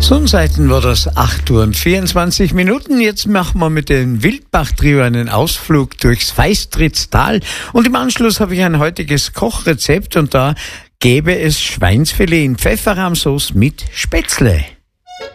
Sonnenseiten war das 8:24 Uhr. Jetzt machen wir mit dem Wildbach-Trio einen Ausflug durchs Weißtritztal. Und im Anschluss habe ich ein heutiges Kochrezept und da gäbe es Schweinsfilet in Pfefferrahmsauce mit Spätzle.